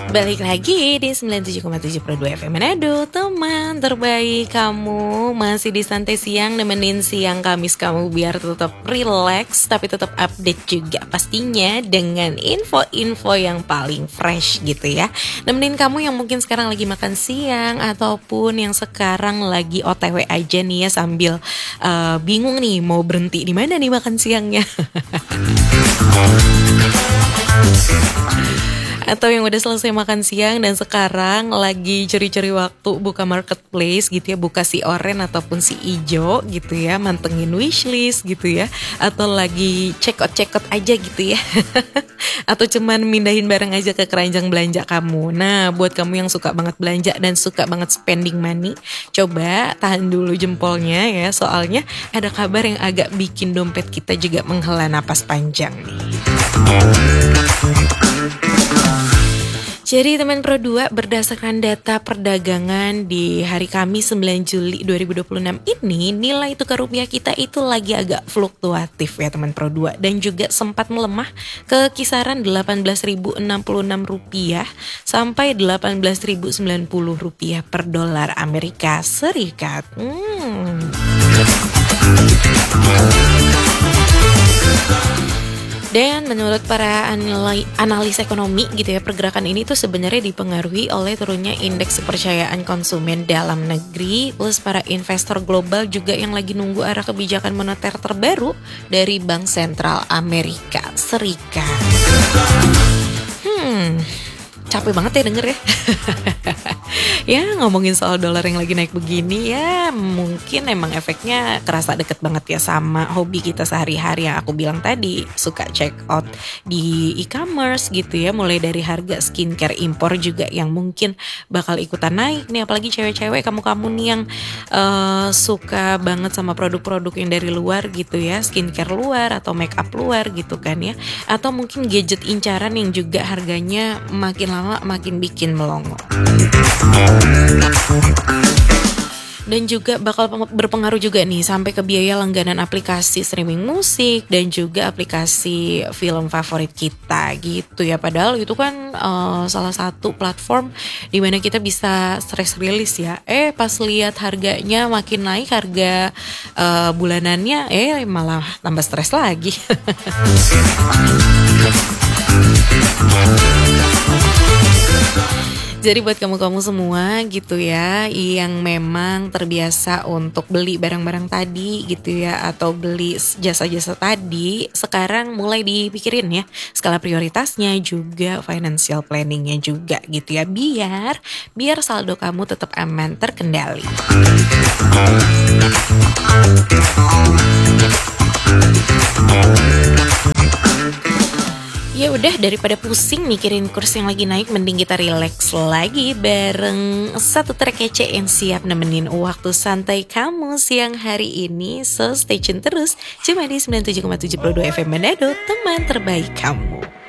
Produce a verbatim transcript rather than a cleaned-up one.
Balik lagi di sembilan puluh tujuh koma tujuh Pro dua F M Manado, teman terbaik kamu. Masih di Santai Siang, nemenin siang Kamis kamu biar tetap relax tapi tetap update juga pastinya dengan info-info yang paling fresh gitu ya. Nemenin kamu yang mungkin sekarang lagi makan siang ataupun yang sekarang lagi O T W aja nih ya, sambil uh, bingung nih mau berhenti di mana nih makan siangnya. Atau yang udah selesai makan siang dan sekarang lagi cari-cari waktu buka marketplace gitu ya, buka si oren ataupun si ijo gitu ya, mantengin wishlist gitu ya, atau lagi check out check out aja gitu ya. Atau cuman mindahin barang aja ke keranjang belanja kamu. Nah, buat kamu yang suka banget belanja dan suka banget spending money, coba tahan dulu jempolnya ya, soalnya ada kabar yang agak bikin dompet kita juga menghela napas panjang nih. Jadi teman Pro dua, berdasarkan data perdagangan di hari Kamis sembilan Juli dua ribu dua puluh enam ini, nilai tukar rupiah kita itu lagi agak fluktuatif ya teman Pro dua, dan juga sempat melemah ke kisaran delapan belas ribu enam puluh enam rupiah sampai delapan belas ribu sembilan puluh rupiah per dolar Amerika Serikat. Hmm. Dan menurut para analis ekonomi gitu ya, pergerakan ini tuh sebenarnya dipengaruhi oleh turunnya indeks kepercayaan konsumen dalam negeri, plus para investor global juga yang lagi nunggu arah kebijakan moneter terbaru dari Bank Sentral Amerika Serikat. Hmm, capek banget ya denger ya. Ya ngomongin soal dolar yang lagi naik begini ya, mungkin emang efeknya kerasa deket banget ya sama hobi kita sehari-hari yang aku bilang tadi, suka check out di e-commerce gitu ya, mulai dari harga skincare impor juga yang mungkin bakal ikutan naik nih, apalagi cewek-cewek kamu-kamu nih yang uh, suka banget sama produk-produk yang dari luar gitu ya, skincare luar atau make up luar gitu kan ya, atau mungkin gadget incaran yang juga harganya makin lama makin bikin melongo. Dan juga bakal berpengaruh juga nih sampai ke biaya langganan aplikasi streaming musik dan juga aplikasi film favorit kita gitu ya. Padahal itu kan uh, salah satu platform di mana kita bisa stress release ya. Eh pas lihat harganya makin naik, harga uh, bulanannya eh malah tambah stres lagi. Jadi buat kamu-kamu semua gitu ya, yang memang terbiasa untuk beli barang-barang tadi gitu ya, atau beli jasa-jasa tadi, sekarang mulai dipikirin ya skala prioritasnya, juga financial planningnya juga gitu ya, biar biar saldo kamu tetap aman terkendali. Ya udah, daripada pusing mikirin kurs yang lagi naik, mending kita relax lagi bareng satu track kece yang siap nemenin waktu santai kamu siang hari ini. So stay tune terus, cuma di sembilan puluh tujuh koma tujuh Pro dua F M Manado, teman terbaik kamu.